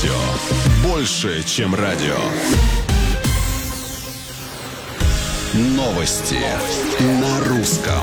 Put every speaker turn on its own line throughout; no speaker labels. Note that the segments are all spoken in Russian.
Радио. Больше, чем радио. Новости на русском.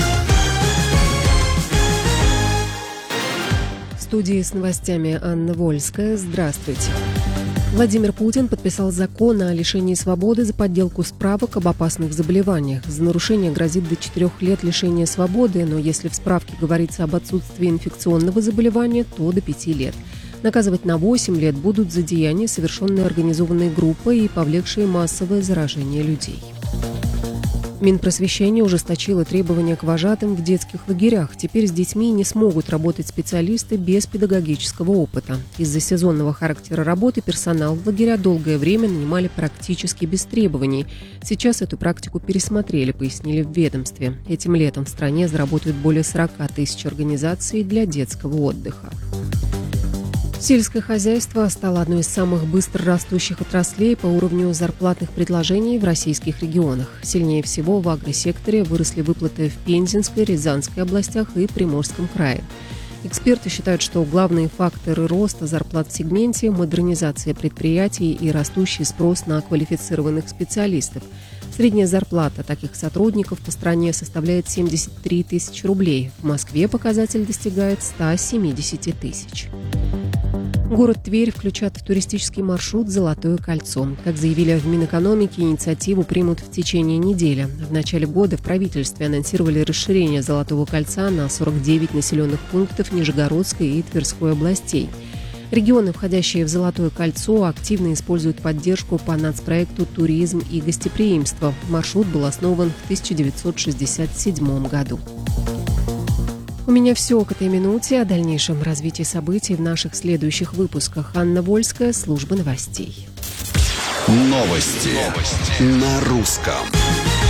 В студии с новостями Анна Вольская. Здравствуйте. Владимир Путин подписал закон о лишении свободы за подделку справок об опасных заболеваниях. За нарушение грозит до 4 лет лишения свободы, но если в справке говорится об отсутствии инфекционного заболевания, то до 5 лет. Наказывать на 8 лет будут за деяния, совершенные организованной группой и повлекшие массовое заражение людей. Минпросвещение ужесточило требования к вожатым в детских лагерях. Теперь с детьми не смогут работать специалисты без педагогического опыта. Из-за сезонного характера работы персонал в лагеря долгое время нанимали практически без требований. Сейчас эту практику пересмотрели, пояснили в ведомстве. Этим летом в стране заработают более 40 тысяч организаций для детского отдыха. Сельское хозяйство стало одной из самых быстро растущих отраслей по уровню зарплатных предложений в российских регионах. Сильнее всего в агросекторе выросли выплаты в Пензенской, Рязанской областях и Приморском крае. Эксперты считают, что главные факторы роста зарплат в сегменте – модернизация предприятий и растущий спрос на квалифицированных специалистов. Средняя зарплата таких сотрудников по стране составляет 73 тысячи рублей. В Москве показатель достигает 170 тысяч. Город Тверь включат в туристический маршрут «Золотое кольцо». Как заявили в Минэкономике, инициативу примут в течение недели. В начале года в правительстве анонсировали расширение «Золотого кольца» на 49 населенных пунктов Нижегородской и Тверской областей. Регионы, входящие в «Золотое кольцо», активно используют поддержку по нацпроекту «Туризм и гостеприимство». Маршрут был основан в 1967 году. У меня все к этой минуте. О дальнейшем развитии событий в наших следующих выпусках. Анна Вольская, служба новостей.
Новости на русском.